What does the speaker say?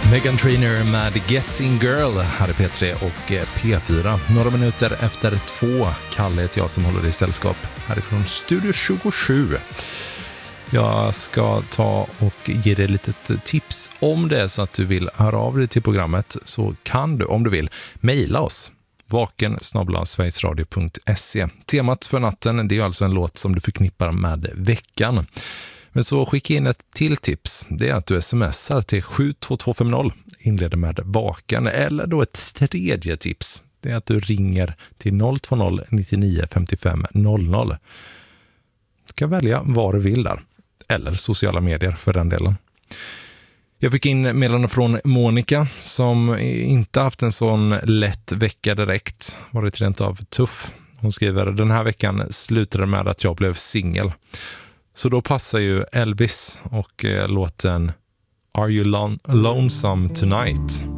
Meghan Trainor med Getting Girl här i P3 och P4. Några minuter efter 2. Kalle heter jag som håller i sällskap härifrån Studio 27. Jag ska ta och ge dig lite tips om det så att du vill höra av dig till programmet, så kan du, om du vill, mejla oss. vaken@sverigesradio.se. Temat för natten, det är alltså en låt som du förknippar med veckan. Men så skicka in ett till tips. Det är att du smsar till 72250, inleder med vaken. Eller då ett tredje tips. Det är att du ringer till 020 99 55 00. Du kan välja vad du vill där. Eller sociala medier för den delen. Jag fick in meddelande från Monica som inte haft en sån lätt vecka direkt. Varit rent av tuff. Hon skriver: den här veckan slutade med att jag blev singel. Så då passar ju Elvis och låten Are You Lonesome Tonight?